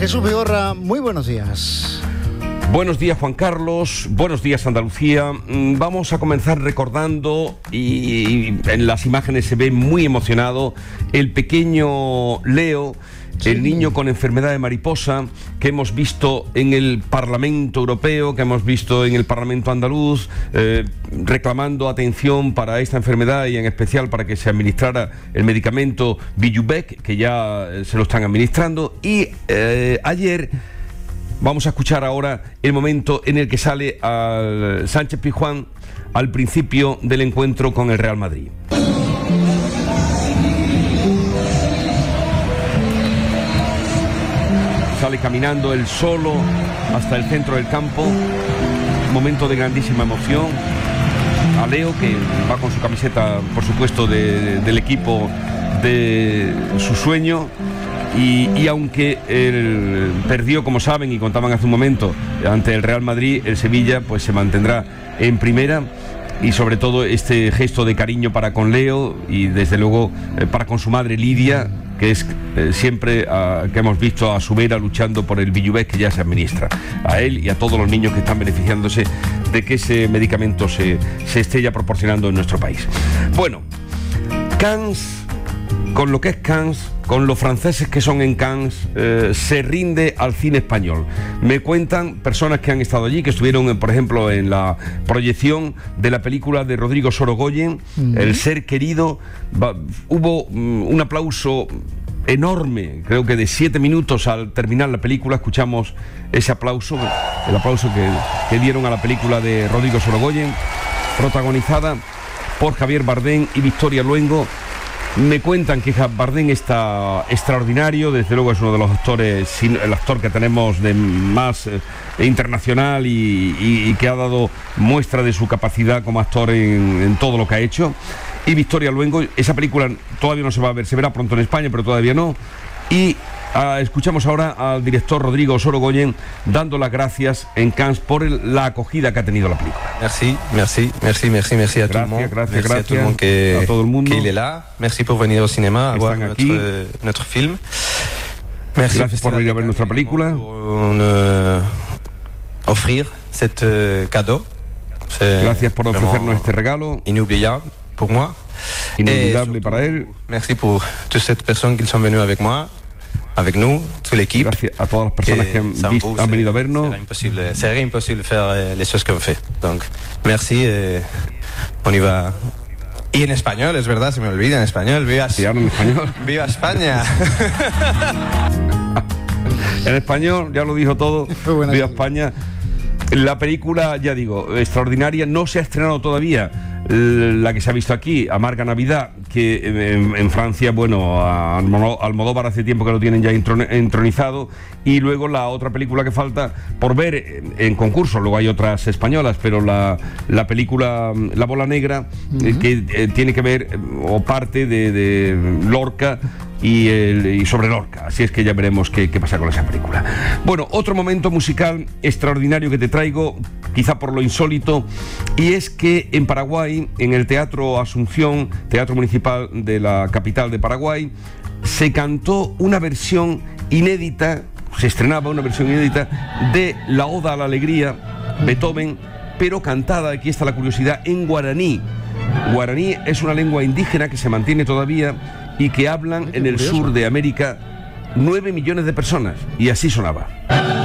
Jesús Vigorra, muy buenos días. Buenos días, Juan Carlos, buenos días, Andalucía. Vamos a comenzar recordando, y en las imágenes se ve muy emocionado, el pequeño Leo, el niño con enfermedad de mariposa que hemos visto en el Parlamento Europeo, que hemos visto en el Parlamento andaluz, reclamando atención para esta enfermedad y en especial para que se administrara el medicamento Vyjuvek, que ya se lo están administrando. Y ayer vamos a escuchar ahora el momento en el que sale al Sánchez Pizjuán al principio del encuentro con el Real Madrid. Sale caminando él solo hasta el centro del campo, momento de grandísima emoción. A Leo, que va con su camiseta, por supuesto, del equipo de su sueño. Y aunque él perdió, como saben y contaban hace un momento, ante el Real Madrid, el Sevilla pues se mantendrá en primera. Y sobre todo este gesto de cariño para con Leo y desde luego para con su madre Lidia, que es siempre que hemos visto a su vera luchando por el Vyjuvek, que ya se administra a él y a todos los niños que están beneficiándose de que ese medicamento se esté ya proporcionando en nuestro país. Bueno, Cannes, con lo que es Cannes, con los franceses que son en Cannes, se rinde al cine español. Me cuentan personas que han estado allí, que estuvieron, por ejemplo, en la proyección de la película de Rodrigo Sorogoyen, El ser querido. Hubo un aplauso enorme, creo que de 7 minutos al terminar la película. Escuchamos ese aplauso, el aplauso que dieron a la película de Rodrigo Sorogoyen, protagonizada por Javier Bardem y Victoria Luengo. Me cuentan que Bardem está extraordinario, desde luego es uno de los actores, el actor que tenemos de más internacional y que ha dado muestra de su capacidad como actor en todo lo que ha hecho. Y Victoria Luengo, esa película todavía no se va a ver, se verá pronto en España, pero todavía no. Y escuchamos ahora al director Rodrigo Sorogoyen dando las gracias en Cannes por la acogida que ha tenido la película. Merci à tout le monde. Gracias a todo el mundo que il est là. Merci pour venir au cinéma, a voir notre film. Merci. Gracias por venir a ver nuestra película. Offrir cet cadeau. Gracias por ofrecernos este regalo. Inoubliable pour moi. Inolvidable para él. Merci pour toutes ces personnes qui sont venues avec moi. Avec nous, toute l'équipe. Gracias a todas las personas que han venido a vernos. Sería imposible faire les choses qu'on fait. Donc, merci. On y va. Y en español, es verdad, se me olvida en español. Viva, sí, en español. Viva España. En español, ya lo dijo todo. Viva España. La película, ya digo, extraordinaria. No se ha estrenado todavía la que se ha visto aquí, Amarga Navidad, que en Francia, bueno, Almodóvar hace tiempo que lo tienen ya entronizado. Y luego la otra película que falta por ver en concurso, luego hay otras españolas, pero la película La Bola Negra, que tiene que ver o parte de Lorca y sobre Lorca, así es que ya veremos qué pasa con esa película. Bueno, otro momento musical extraordinario que te traigo, quizá por lo insólito, y es que en Paraguay, en el Teatro Asunción, Teatro Municipal de la capital de Paraguay, se cantó una versión inédita, se estrenaba una versión inédita de la Oda a la Alegría, Beethoven, pero cantada, aquí está la curiosidad, en guaraní. Guaraní es una lengua indígena que se mantiene todavía y que hablan en el sur de América 9 millones de personas, y así sonaba.